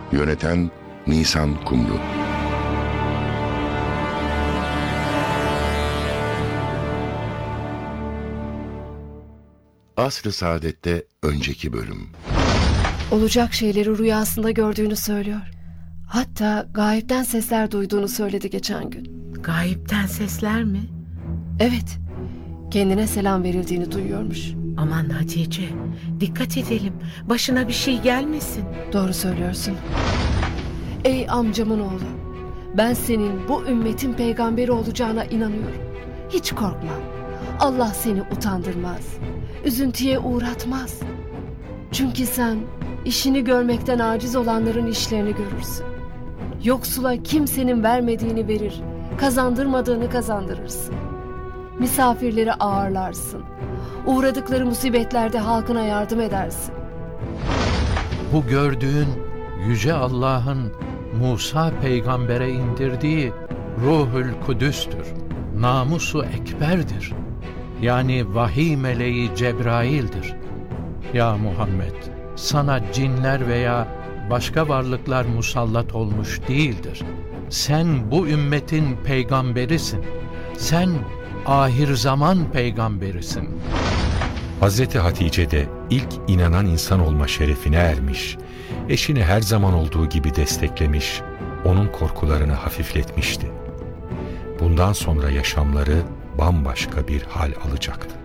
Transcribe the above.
Yöneten Nisan Kumru. Asr-ı Saadet'te önceki bölüm. Olacak şeyleri rüyasında gördüğünü söylüyor. Hatta gayipten sesler duyduğunu söyledi geçen gün. Gayipten sesler mi? Evet, kendine selam verildiğini duyuyormuş. Aman Hatice, dikkat edelim. Başına bir şey gelmesin. Doğru söylüyorsun. Ey amcamın oğlu, ben senin bu ümmetin peygamberi olacağına inanıyorum. Hiç korkma. Allah seni utandırmaz, üzüntüye uğratmaz. Çünkü sen işini görmekten aciz olanların işlerini görürsün. Yoksula kimsenin vermediğini verir, kazandırmadığını kazandırırsın. Misafirleri ağırlarsın. Uğradıkları musibetlerde halkına yardım edersin. Bu gördüğün Yüce Allah'ın Musa peygambere indirdiği Ruhul Kudüs'tür. Namusu ekberdir. Yani vahiy meleği Cebrail'dir. Ya Muhammed, sana cinler veya başka varlıklar musallat olmuş değildir. Sen bu ümmetin peygamberisin. Sen ahir zaman peygamberisin. Hazreti Hatice de ilk inanan insan olma şerefine ermiş, eşini her zaman olduğu gibi desteklemiş, onun korkularını hafifletmişti. Bundan sonra yaşamları bambaşka bir hal alacaktı.